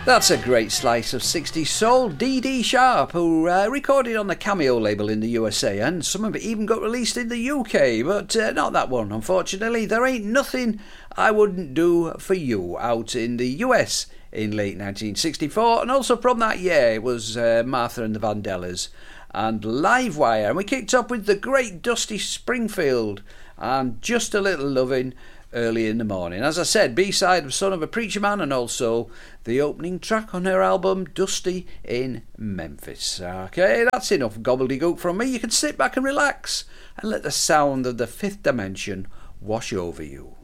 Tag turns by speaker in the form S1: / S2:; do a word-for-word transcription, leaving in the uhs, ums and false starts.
S1: That's a great slice of sixties soul. Dee Dee Sharp, who uh, recorded on the Cameo label in the U S A, and some of it even got released in the U K, but uh, not that one, unfortunately. There Ain't Nothing I Wouldn't Do For You, out in the U S in late nineteen sixty-four, and also from that year it was uh, Martha and the Vandellas and Livewire. And we kicked up with the great Dusty Springfield and Just a Little Lovin' early in the morning. As I said, B-side of Son of a Preacher Man, and also the opening track on her album Dusty in Memphis. Okay, that's enough gobbledygook from me. You can sit back and relax and let the sound of the fifth dimension wash over you.